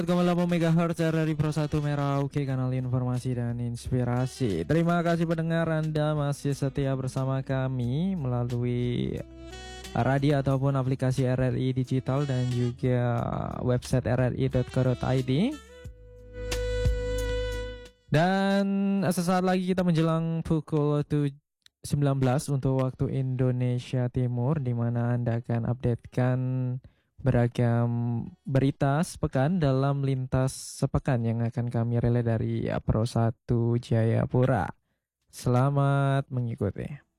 4,8 MHz RRI Pro 1 Merauke, kanal informasi dan inspirasi. Terima kasih pendengar, Anda masih setia bersama kami melalui radio ataupun aplikasi RRI Digital dan juga website rri.co.id. Dan sesaat lagi kita menjelang pukul 19 untuk waktu Indonesia Timur, di mana Anda akan updatekan beragam berita sepekan dalam lintas sepekan yang akan kami relay dari Pro 1 Jayapura. Selamat mengikuti.